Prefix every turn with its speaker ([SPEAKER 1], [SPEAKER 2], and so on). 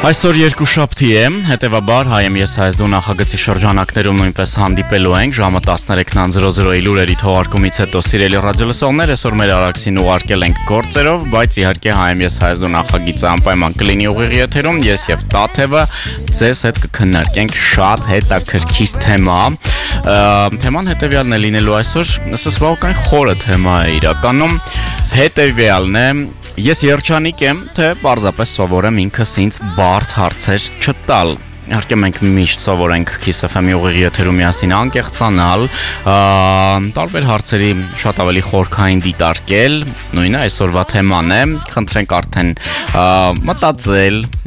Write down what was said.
[SPEAKER 1] Այսօր երկուշաբթի է, հետևաբար հայեմ ես Հայաստան նախագծի շրջանակներում նույնպես հանդիպելու ենք ժամը 13:00-ի լուրերի թողարկումից հետո սիրելի ռադիոլսողներ, այսօր մեր արաքսին ուղարկել ենք գործերով, բայց իհարկե հայեմ ես Հայաստան նախագիծը անպայման կլինի ուղիղ եթերում, ես եւ Տաթևը ձեզ հետ կքննարկենք շատ հետաքրքիր թեմա։ Թեման հետևյալն է լինելու այսօր, ասես բավական խորը թեմա է իրականում, հետևյալն է. Ես երջանիկ եմ, թե պարզապես սովորեմ ինքս ինձ բարդ հարցեր չտալ։ Իհարկե մենք միշտ սովորենք Kiss FM-ի ուղիղ եթերում միասին անկեղծանալ, տարբեր հարցերի շատ ավելի խորքային դիտարկել, նույնը այսօրվա թեման է, խնդրենք արդեն մտածել,